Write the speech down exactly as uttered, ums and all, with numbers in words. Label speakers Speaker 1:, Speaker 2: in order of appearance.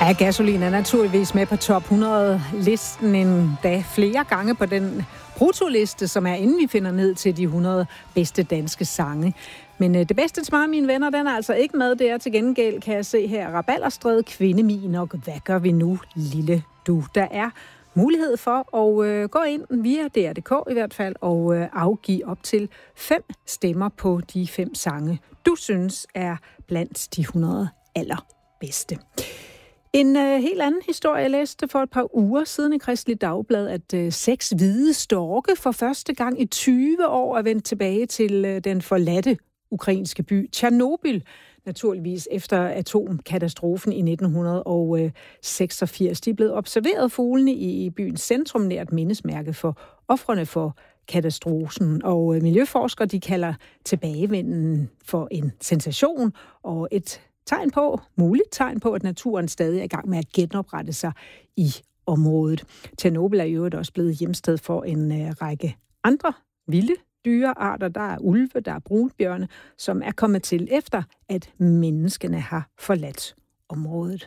Speaker 1: Ja, Gasolin er naturligvis med på top hundrede-listen en dag flere gange på den brutoliste, som er inden vi finder ned til de hundrede bedste danske sange. Men øh, det bedste til mig, mine venner, den er altså ikke med. Det er til gengæld, kan jeg se her, Rabalderstræde, Kvindemin og Hvad gør vi nu, lille du? Der er mulighed for at øh, gå ind via D R punktum d k i hvert fald og øh, afgive op til fem stemmer på de fem sange, du synes er blandt de hundrede allerbedste. En øh, helt anden historie, jeg læste for et par uger siden i Kristeligt Dagblad, at øh, seks hvide storke for første gang i tyve år er vendt tilbage til øh, den forladte ukrainske by Tjernobyl, naturligvis efter atomkatastrofen i nitten seksogfirs. De er blevet observeret fuglene i byens centrum nær et mindesmærke for ofrene for katastrofen, og øh, miljøforskere de kalder tilbagevenden for en sensation og et tegn på, muligt tegn på, at naturen stadig er i gang med at genoprette sig i området. Tjernobyl er i øvrigt også blevet hjemsted for en øh, række andre vilde dyrearter. Der er ulve, der er brunbjørne, som er kommet til efter, at menneskene har forladt området.